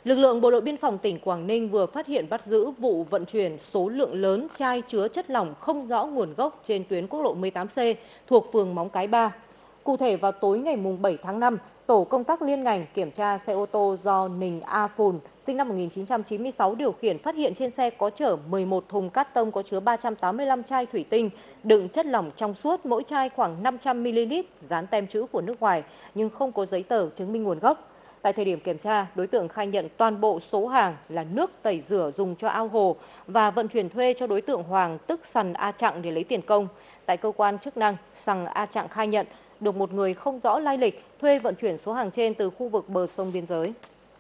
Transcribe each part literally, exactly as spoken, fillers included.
Lực lượng Bộ đội Biên phòng tỉnh Quảng Ninh vừa phát hiện bắt giữ vụ vận chuyển số lượng lớn chai chứa chất lỏng không rõ nguồn gốc trên tuyến quốc lộ mười tám C thuộc phường Móng Cái ba. Cụ thể vào tối ngày bảy tháng năm, tổ công tác liên ngành kiểm tra xe ô tô do Ninh A Phùn, sinh năm một nghìn chín trăm chín mươi sáu điều khiển, phát hiện trên xe có chở mười một thùng cát tông có chứa ba trăm tám mươi lăm chai thủy tinh đựng chất lỏng trong suốt, mỗi chai khoảng năm trăm mi li lít, dán tem chữ của nước ngoài nhưng không có giấy tờ chứng minh nguồn gốc. Tại thời điểm kiểm tra, đối tượng khai nhận toàn bộ số hàng là nước tẩy rửa dùng cho ao hồ và vận chuyển thuê cho đối tượng Hoàng, tức Sằn A Chặng, để lấy tiền công. Tại cơ quan chức năng, Sằn A Chặng khai nhận được một người không rõ lai lịch thuê vận chuyển số hàng trên từ khu vực bờ sông biên giới.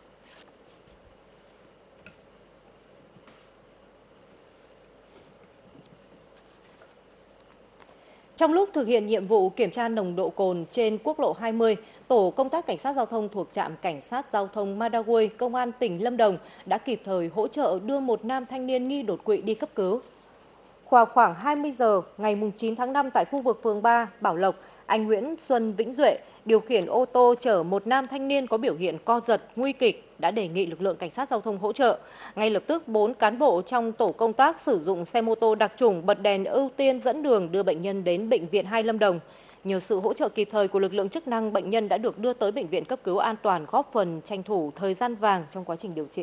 Trong lúc thực hiện nhiệm vụ kiểm tra nồng độ cồn trên quốc lộ hai mươi, tổ công tác cảnh sát giao thông thuộc trạm cảnh sát giao thông Madaway, công an tỉnh Lâm Đồng đã kịp thời hỗ trợ đưa một nam thanh niên nghi đột quỵ đi cấp cứu. Khoảng khoảng hai mươi giờ ngày chín tháng năm, tại khu vực phường ba, Bảo Lộc, anh Nguyễn Xuân Vĩnh Duệ điều khiển ô tô chở một nam thanh niên có biểu hiện co giật nguy kịch đã đề nghị lực lượng cảnh sát giao thông hỗ trợ. Ngay lập tức, bốn cán bộ trong tổ công tác sử dụng xe mô tô đặc trủng bật đèn ưu tiên dẫn đường đưa bệnh nhân đến bệnh viện hai Lâm Đồng. Nhờ sự hỗ trợ kịp thời của lực lượng chức năng, bệnh nhân đã được đưa tới bệnh viện cấp cứu an toàn, góp phần tranh thủ thời gian vàng trong quá trình điều trị.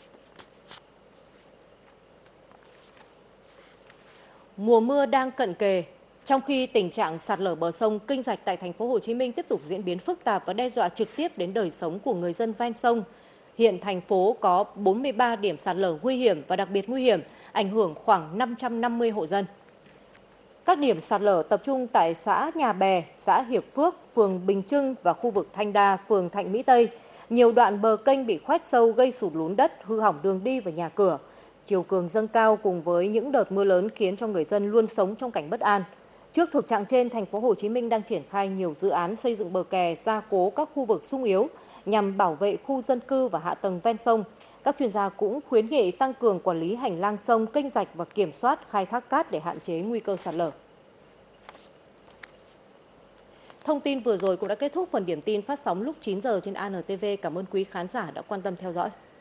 Mùa mưa đang cận kề, trong khi tình trạng sạt lở bờ sông kênh rạch tại thành phố Hồ Chí Minh tiếp tục diễn biến phức tạp và đe dọa trực tiếp đến đời sống của người dân ven sông. Hiện thành phố có bốn mươi ba điểm sạt lở nguy hiểm và đặc biệt nguy hiểm, ảnh hưởng khoảng năm trăm năm mươi hộ dân. Các điểm sạt lở tập trung tại xã Nhà Bè, xã Hiệp Phước, phường Bình Trưng và khu vực Thanh Đa, phường Thạnh Mỹ Tây. Nhiều đoạn bờ kênh bị khoét sâu gây sụt lún đất, hư hỏng đường đi và nhà cửa. Chiều cường dâng cao cùng với những đợt mưa lớn khiến cho người dân luôn sống trong cảnh bất an. Trước thực trạng trên, thành phố Hồ Chí Minh đang triển khai nhiều dự án xây dựng bờ kè, gia cố các khu vực xung yếu nhằm bảo vệ khu dân cư và hạ tầng ven sông. Các chuyên gia cũng khuyến nghị tăng cường quản lý hành lang sông, kênh rạch và kiểm soát khai thác cát để hạn chế nguy cơ sạt lở. Thông tin vừa rồi cũng đã kết thúc phần điểm tin phát sóng lúc chín giờ trên a en tê vê. Cảm ơn quý khán giả đã quan tâm theo dõi.